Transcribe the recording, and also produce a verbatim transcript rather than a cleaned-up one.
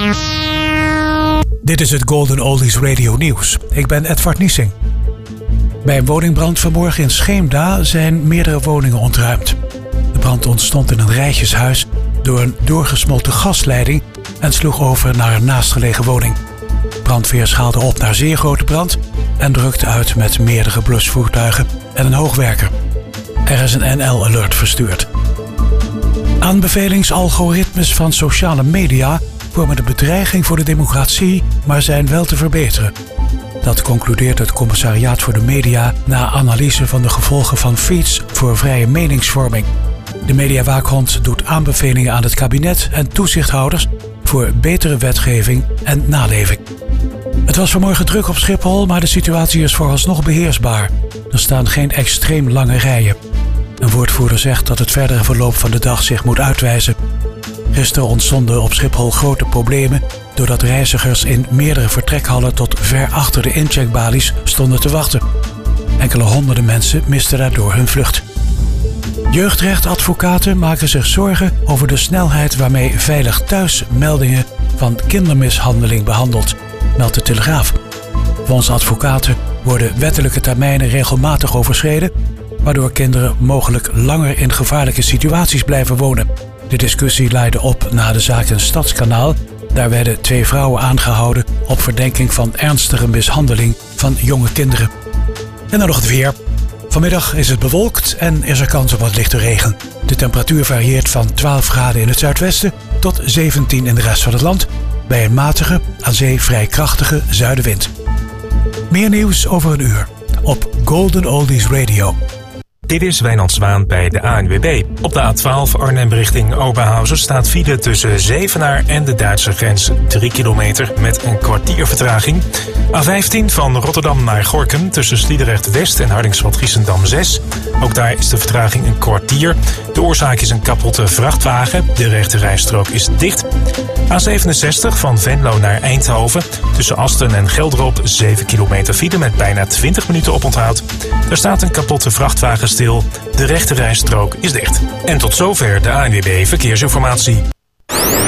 Dit is het Golden Oldies Radio Nieuws. Ik ben Edward Niesing. Bij een woningbrand vanmorgen in Scheemda zijn meerdere woningen ontruimd. De brand ontstond in een rijtjeshuis door een doorgesmolten gasleiding en sloeg over naar een naastgelegen woning. Brandweer schaalde op naar zeer grote brand en drukte uit met meerdere blusvoertuigen en een hoogwerker. Er is een N L-alert verstuurd. Aanbevelingsalgoritmes van sociale media vormen de bedreiging voor de democratie, maar zijn wel te verbeteren. Dat concludeert het Commissariaat voor de Media na analyse van de gevolgen van feeds voor vrije meningsvorming. De mediawaakhond doet aanbevelingen aan het kabinet en toezichthouders voor betere wetgeving en naleving. Het was vanmorgen druk op Schiphol, maar de situatie is vooralsnog beheersbaar. Er staan geen extreem lange rijen. Een woordvoerder zegt dat het verdere verloop van de dag zich moet uitwijzen. Gisteren ontstonden op Schiphol grote problemen doordat reizigers in meerdere vertrekhallen tot ver achter de incheckbalies stonden te wachten. Enkele honderden mensen misten daardoor hun vlucht. Jeugdrechtadvocaten maken zich zorgen over de snelheid waarmee Veilig Thuis meldingen van kindermishandeling behandelt, meldt de Telegraaf. Volgens advocaten worden wettelijke termijnen regelmatig overschreden, waardoor kinderen mogelijk langer in gevaarlijke situaties blijven wonen. De discussie leidde op na de zaak in Stadskanaal. Daar werden twee vrouwen aangehouden op verdenking van ernstige mishandeling van jonge kinderen. En dan nog het weer. Vanmiddag is het bewolkt en is er kans op wat lichte regen. De temperatuur varieert van twaalf graden in het zuidwesten tot zeventien in de rest van het land, bij een matige, aan zee vrij krachtige zuidenwind. Meer nieuws over een uur op Golden Oldies Radio. Dit is Wijnand Zwaan bij de A N W B. Op de A twaalf Arnhem richting Oberhausen staat file tussen Zevenaar en de Duitse grens drie kilometer met een kwartier vertraging. A vijftien van Rotterdam naar Gorinchem tussen Sliedrecht West en Hardingsveld-Giessendam zes. Ook daar is de vertraging een kwartier. De oorzaak is een kapotte vrachtwagen. De rechte rijstrook is dicht. A zevenenzestig van Venlo naar Eindhoven tussen Asten en Gelderop zeven kilometer file met bijna twintig minuten oponthoud. Er staat een kapotte vrachtwagen stil. De rechte rijstrook is dicht. En tot zover de A N W B Verkeersinformatie.